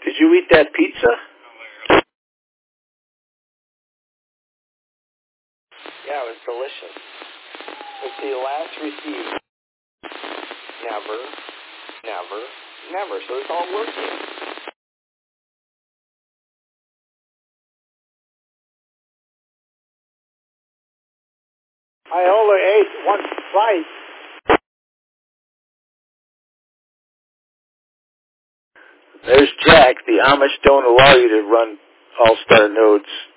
Did you eat that pizza? Yeah, it was delicious. Let's see, last received. Never. So it's all working. I only ate one slice. There's Jack. The Amish don't allow you to run all-star nodes.